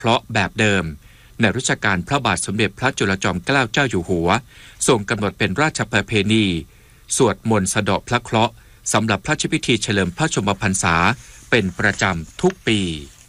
เพราะแบบเดิมในรัชกาลพระบาทสมเด็จพระจุลจอมเกล้าเจ้าอยู่หัวทรงกำหนดเป็นราชประเพณีสวดมนต์สะเดาะพระเคราะห์สำหรับพระราชพิธีเฉลิมพระชนมพรรษาเป็นประจำทุกปี